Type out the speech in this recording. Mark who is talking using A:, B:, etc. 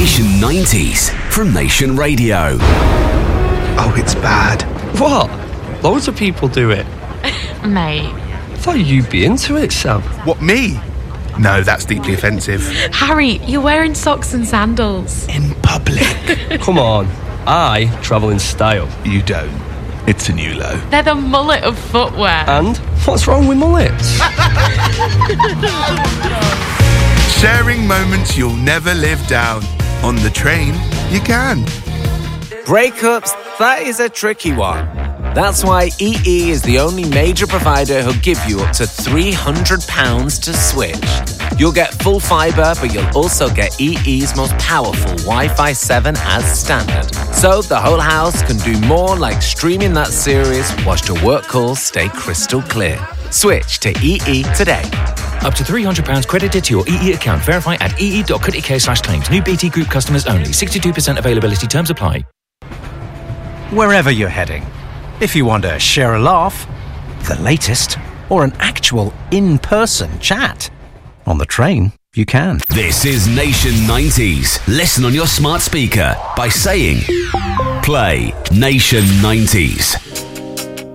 A: Nation 90s from Nation Radio.
B: Oh, it's bad.
C: What? Loads of people do it.
D: Mate.
C: I thought you'd be into it, Sam.
B: What, me? No, that's deeply offensive.
D: Harry, you're wearing socks and sandals.
B: In public.
C: Come on. I travel in style.
B: You don't. It's a new low.
D: They're the mullet of footwear.
C: And what's wrong with mullets?
B: Sharing moments you'll never live down. On the train, you can.
E: Breakups, that is a tricky one. That's why EE is the only major provider who'll give you up to £300 to switch. You'll get full fibre, but you'll also get EE's most powerful Wi-Fi 7 as standard. So the whole house can do more, like streaming that series whilst your work calls stay crystal clear. Switch to EE today.
F: Up to £300 credited to your EE account. Verify at ee.co.uk/claims. New BT Group customers only. 62% availability. Terms apply.
G: Wherever you're heading, if you want to share a laugh, the latest, or an actual in-person chat, on the train, you can.
A: This is Nation 90s. Listen on your smart speaker by saying, play Nation 90s.